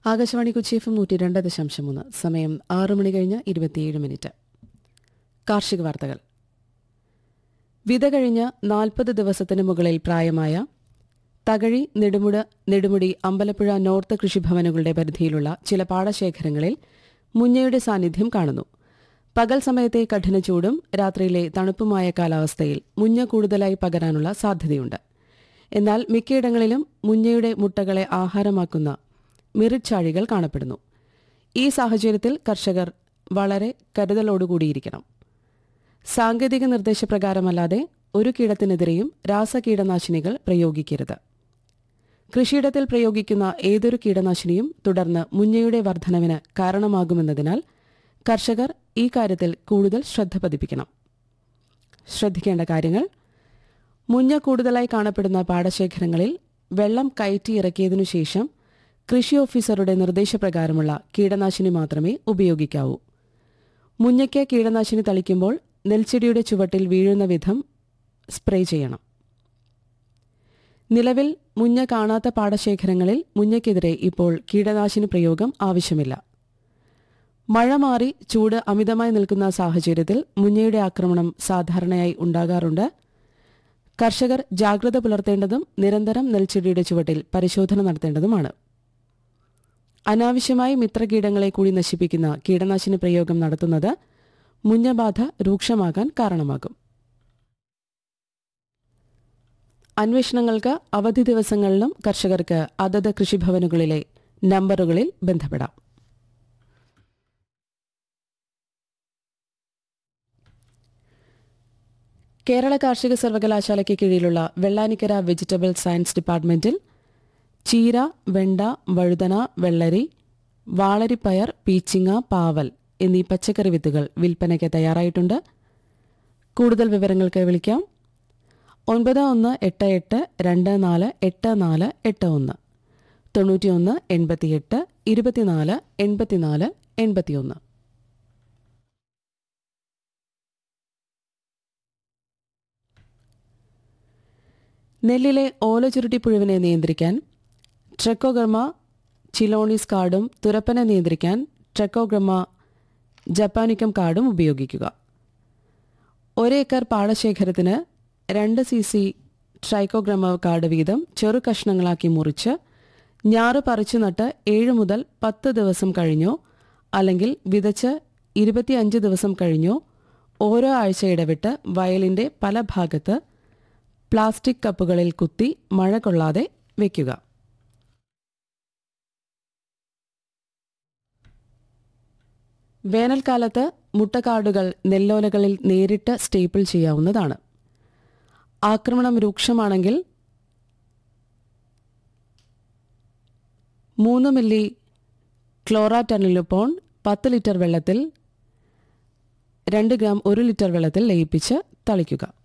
Akashvani Kochi FM 102.3. സമയം 6 മണി കഴിഞ്ഞ് 27 minute. കാർഷിക വാർത്തകൾ. വിത കഴിഞ്ഞ് 40 ദിവസത്തിന് മുകളിൽ പ്രായമായ തകഴി, നെടുമുടി, അമ്പലപ്പുഴ നോർത്ത് കൃഷിഭവനുകളുടെ പരിധിയിലുള്ള ചില പാടശേഖരങ്ങളിൽ മുഞ്ഞയുടെ സാന്നിധ്യം കാണുന്നു. പകൽ സമയത്തെ കഠിനചൂടും രാത്രിയിലെ തണുപ്പുമായ കാലാവസ്ഥയിൽ മുഞ്ഞ കൂടുതലായി പകരാനുള്ള സാധ്യതയുണ്ട്. എന്നാൽ മിക്കയിടങ്ങളിലും മുഞ്ഞയുടെ മുട്ടകളെ ആഹാരമാക്കുന്ന മിറിച്ചാഴികൾ കാണപ്പെടുന്നു. ഈ സാഹചര്യത്തിൽ കർഷകർ വളരെ കരുതലോടുകൂടിയിരിക്കണം. സാങ്കേതിക നിർദ്ദേശപ്രകാരമല്ലാതെ ഒരു കീടത്തിനെതിരെയും രാസകീടനാശിനികൾ പ്രയോഗിക്കരുത്. കൃഷിയിടത്തിൽ പ്രയോഗിക്കുന്ന ഏതൊരു കീടനാശിനിയും തുടർന്ന് മുഞ്ഞയുടെ വർധനവിന് കാരണമാകുമെന്നതിനാൽ കർഷകർ ഈ കാര്യത്തിൽ കൂടുതൽ ശ്രദ്ധ പതിപ്പിക്കണം. ശ്രദ്ധിക്കേണ്ട കാര്യങ്ങൾ: മുഞ്ഞ കൂടുതലായി കാണപ്പെടുന്ന പാടശേഖരങ്ങളിൽ വെള്ളം കയറ്റിയിറക്കിയതിനു ശേഷം കൃഷി ഓഫീസറുടെ നിർദ്ദേശപ്രകാരമുള്ള കീടനാശിനി മാത്രമേ ഉപയോഗിക്കാവൂ. മുഞ്ഞയ്ക്ക് കീടനാശിനി തളിക്കുമ്പോൾ നെൽച്ചെടിയുടെ ചുവട്ടിൽ വീഴുന്ന വിധം സ്പ്രേ ചെയ്യണം. നിലവിൽ മുഞ്ഞ കാണാത്ത പാടശേഖരങ്ങളിൽ മുഞ്ഞയ്ക്കെതിരെ ഇപ്പോൾ കീടനാശിനി പ്രയോഗം ആവശ്യമില്ല. മഴ മാറി ചൂട് അമിതമായി നിൽക്കുന്ന സാഹചര്യത്തിൽ മുഞ്ഞയുടെ ആക്രമണം സാധാരണയായി ഉണ്ടാകാറുണ്ട്. കർഷകർ ജാഗ്രത പുലർത്തേണ്ടതും നിരന്തരം നെൽച്ചെടിയുടെ ചുവട്ടിൽ പരിശോധന നടത്തേണ്ടതുമാണ്. അനാവശ്യമായി മിത്രകീടങ്ങളെ കൂടി നശിപ്പിക്കുന്ന കീടനാശിനി പ്രയോഗം നടത്തുന്നത് മുഞ്ഞബാധ രൂക്ഷമാകാൻ കാരണമാകും. അന്വേഷണങ്ങൾക്ക് അവധി ദിവസങ്ങളിലും കർഷകർക്ക് അതത് കൃഷിഭവനുകളിലെ നമ്പറുകളിൽ ബന്ധപ്പെടാം. കേരള കാർഷിക സർവകലാശാലയ്ക്ക് കീഴിലുള്ള വെള്ളാനിക്കര വെജിറ്റബിൾ സയൻസ് ഡിപ്പാർട്ട്മെന്റിൽ ചീര, വെണ്ട, വഴുതന, വെള്ളരി, വാളരിപ്പയർ, പീച്ചിങ്ങ, പാവൽ എന്നീ പച്ചക്കറി വിത്തുകൾ വിൽപ്പനയ്ക്ക് തയ്യാറായിട്ടുണ്ട്. കൂടുതൽ വിവരങ്ങൾക്ക് വിളിക്കാം 9188248481 91 88 24 84 81. നെല്ലിലെ ഓലചുരുട്ടിപ്പുഴുവിനെ നിയന്ത്രിക്കാൻ ട്രെക്കോഗ്രമ ചിലോണിസ് കാർഡും തുരപ്പനെ നിയന്ത്രിക്കാൻ ട്രെക്കോഗ്രമ ജപ്പാനിക്കം കാർഡും ഉപയോഗിക്കുക. 1 ഏക്കർ പാടശേഖരത്തിന് 2 cc ട്രൈക്കോഗ്രമ കാർഡ് വീതം ചെറു കഷ്ണങ്ങളാക്കി മുറിച്ച് ഞാറ് പറിച്ചു നട്ട് 7 മുതൽ 10 ദിവസം കഴിഞ്ഞോ അല്ലെങ്കിൽ വിതച്ച് 25 ദിവസം കഴിഞ്ഞോ ഓരോ ആഴ്ച ഇടവിട്ട് വയലിന്റെ പല ഭാഗത്ത് പ്ലാസ്റ്റിക് കപ്പുകളിൽ കുത്തി മഴ കൊള്ളാതെ വയ്ക്കുക. വേനൽക്കാലത്ത് മുട്ടക്കാടുകൾ നെല്ലോലകളിൽ നേരിട്ട് സ്റ്റേപ്പിൾ ചെയ്യാവുന്നതാണ്. ആക്രമണം രൂക്ഷമാണെങ്കിൽ 3 മില്ലി ക്ലോറാറ്റനിലോപോൺ 10 ലിറ്റർ വെള്ളത്തിൽ 2 ഗ്രാം 1 ലിറ്റർ വെള്ളത്തിൽ ലയിപ്പിച്ച് തളിക്കുക.